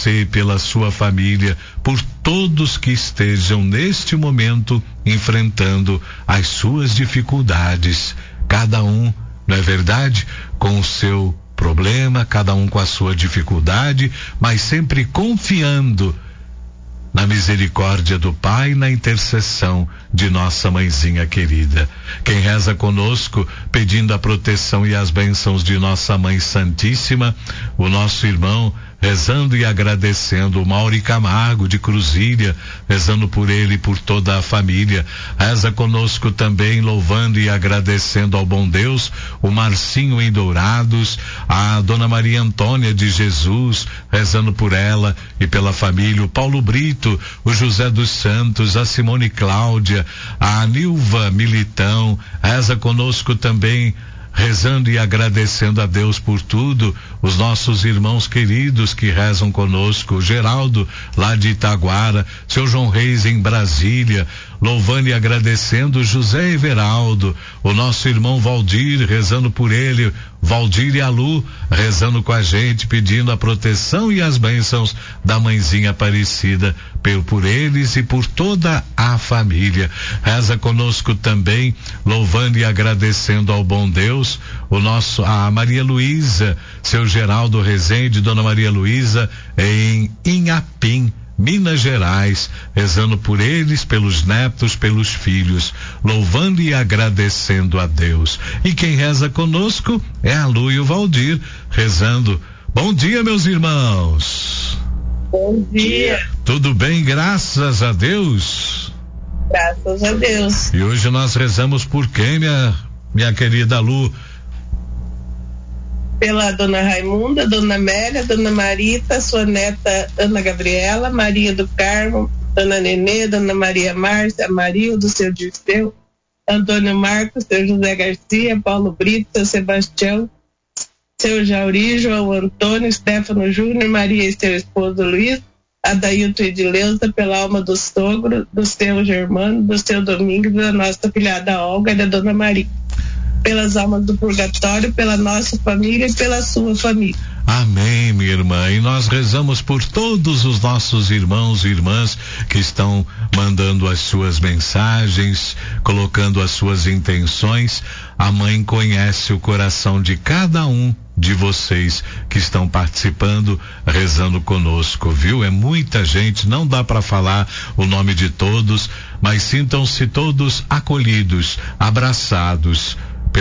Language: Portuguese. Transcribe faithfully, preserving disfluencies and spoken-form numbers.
você, pela sua família, por todos que estejam neste momento enfrentando as suas dificuldades, cada um, não é verdade, com o seu problema, cada um com a sua dificuldade, mas sempre confiando na misericórdia do Pai, na intercessão de nossa mãezinha querida. Quem reza conosco, pedindo a proteção e as bênçãos de nossa Mãe Santíssima, o nosso irmão, rezando e agradecendo, o Mauri Camargo de Cruzília, rezando por ele e por toda a família. Reza conosco também, louvando e agradecendo ao bom Deus, o Marcinho em Dourados, a Dona Maria Antônia de Jesus, rezando por ela e pela família, o Paulo Brito, o José dos Santos, a Simone Cláudia, a Nilva Militão. Reza conosco também, rezando e agradecendo a Deus por tudo, os nossos irmãos queridos que rezam conosco, o Geraldo lá de Itaguara, seu João Reis em Brasília, louvando e agradecendo José Everaldo, o nosso irmão Valdir, rezando por ele, Valdir e a Lu, rezando com a gente, pedindo a proteção e as bênçãos da mãezinha Aparecida por, por eles e por toda a família. Reza conosco também, louvando e agradecendo ao bom Deus, o nosso, a Maria Luísa, seu Geraldo Rezende, Dona Maria Luísa, em Inhapim, Minas Gerais, rezando por eles, pelos netos, pelos filhos, louvando e agradecendo a Deus. E quem reza conosco é a Lu e o Valdir, rezando. Bom dia, meus irmãos. Bom dia. Tudo bem, graças a Deus? Graças a Deus. E hoje nós rezamos por quem, minha, minha querida Lu? Pela Dona Raimunda, Dona Amélia, Dona Marita, sua neta Ana Gabriela, Maria do Carmo, Dona Nenê, Dona Maria Márcia, Marildo, seu Dirceu, Antônio Marcos, seu José Garcia, Paulo Brito, seu Sebastião, seu Jauri, João Antônio, Stefano Júnior, Maria e seu esposo Luiz, Adailton Edileuza, pela alma do sogro, do seu Germano, do seu Domingos, da nossa filhada Olga e da Dona Maria. Pelas almas do purgatório, pela nossa família e pela sua família. Amém, minha irmã. E nós rezamos por todos os nossos irmãos e irmãs que estão mandando as suas mensagens, colocando as suas intenções. A mãe conhece o coração de cada um de vocês que estão participando, rezando conosco, viu? É muita gente, não dá para falar o nome de todos, mas sintam-se todos acolhidos, abraçados